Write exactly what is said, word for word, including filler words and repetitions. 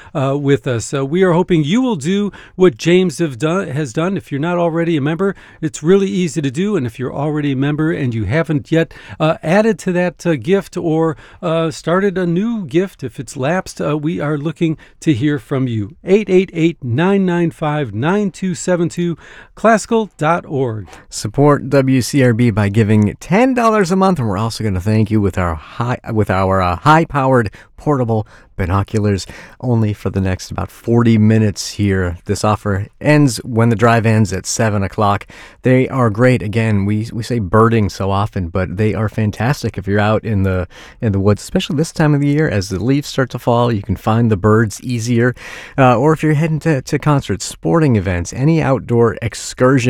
uh, with us. Uh, we are hoping you will do what James have done, has done. If you're not already a member, it's really easy to do. And if you're already a member and you haven't yet uh, added to that uh, gift or uh, started a new gift, if it's lapsed, uh, we are looking to hear from you. eight eight eight, nine nine five, nine two seven two, classical dot org. Support W C R B by giving ten dollars a month, and we're also going to thank you with our high with our uh, high-powered portable binoculars, only for the next about forty minutes here. This offer ends when the drive ends at seven o'clock. They are great. Again, we we say birding so often, but they are fantastic if you're out in the in the woods, especially this time of the year as the leaves start to fall. You can find the birds easier, uh, or if you're heading to, to concerts, sporting events, any outdoor excursion